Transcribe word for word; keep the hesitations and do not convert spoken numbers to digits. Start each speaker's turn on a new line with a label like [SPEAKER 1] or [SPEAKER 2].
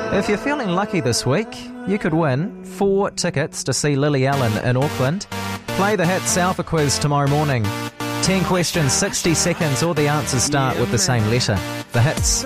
[SPEAKER 1] If you're feeling lucky this week, you could win four tickets to see Lily Allen in Auckland. Play the Hits Alpha Quiz tomorrow morning. ten questions, sixty seconds, all the answers start with the same letter. The Hits.